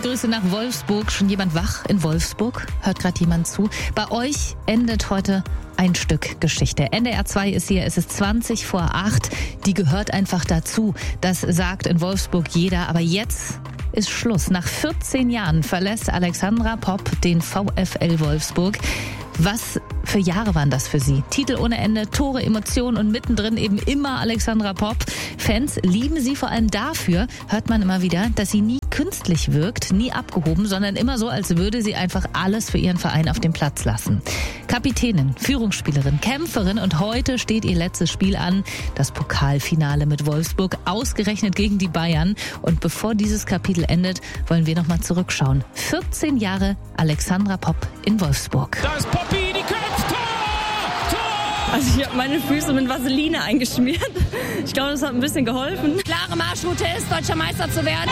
Grüße nach Wolfsburg. Schon jemand wach in Wolfsburg? Hört gerade jemand zu? Bei euch endet heute ein Stück Geschichte. NDR 2 ist hier, es ist 20:08. Die gehört einfach dazu. Das sagt in Wolfsburg jeder. Aber jetzt ist Schluss. Nach 14 Jahren verlässt Alexandra Popp den VfL Wolfsburg. Was für Jahre waren das für sie? Titel ohne Ende, Tore, Emotionen und mittendrin eben immer Alexandra Popp. Fans lieben sie vor allem dafür, hört man immer wieder, dass sie nie künstlich wirkt, nie abgehoben, sondern immer so, als würde sie einfach alles für ihren Verein auf dem Platz lassen. Kapitänin, Führungsspielerin, Kämpferin und heute steht ihr letztes Spiel an, das Pokalfinale mit Wolfsburg, ausgerechnet gegen die Bayern. Und bevor dieses Kapitel endet, wollen wir nochmal zurückschauen. 14 Jahre Alexandra Popp in Wolfsburg. Da ist Poppi, die köpft, Tor! Also ich habe meine Füße mit Vaseline eingeschmiert. Ich glaube, das hat ein bisschen geholfen. Klare Marschroute ist, deutscher Meister zu werden.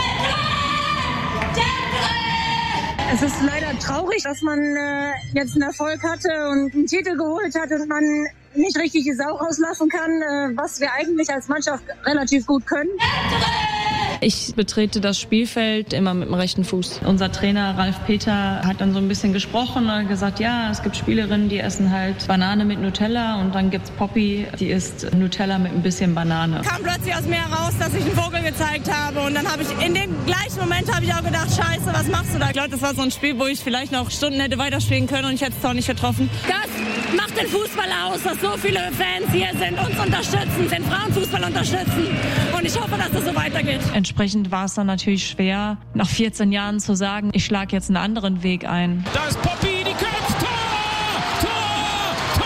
Es ist leider traurig, dass man jetzt einen Erfolg hatte und einen Titel geholt hat und man nicht richtig die Sau rauslassen kann, was wir eigentlich als Mannschaft relativ gut können. Ich betrete das Spielfeld immer mit dem rechten Fuß. Unser Trainer Ralf Peter hat dann so ein bisschen gesprochen und gesagt, ja, es gibt Spielerinnen, die essen halt Banane mit Nutella und dann gibt's Poppi, die isst Nutella mit ein bisschen Banane. Kam plötzlich aus mir heraus, dass ich einen Vogel gezeigt habe und dann habe ich in dem gleichen Moment habe ich auch gedacht, Scheiße, was machst du da? Ich glaube, das war so ein Spiel, wo ich vielleicht noch Stunden hätte weiterspielen können und ich hätte es auch nicht getroffen. Das macht den Fußball aus, dass so viele Fans hier sind, uns unterstützen, den Frauenfußball unterstützen und ich hoffe, dass das so weitergeht. Entsprechend war es dann natürlich schwer, nach 14 Jahren zu sagen, ich schlage jetzt einen anderen Weg ein. Da ist Poppi, die köpft, Tor! Tor!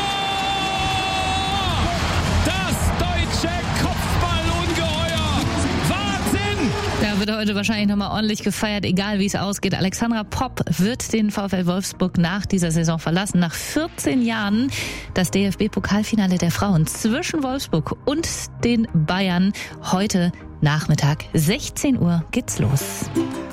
Tor! Das deutsche Kopfballungeheuer! Wahnsinn! Da wird heute wahrscheinlich nochmal ordentlich gefeiert, egal wie es ausgeht. Alexandra Popp wird den VfL Wolfsburg nach dieser Saison verlassen. Nach 14 Jahren das DFB-Pokalfinale der Frauen zwischen Wolfsburg und den Bayern. Heute Nachmittag, 16 Uhr geht's los.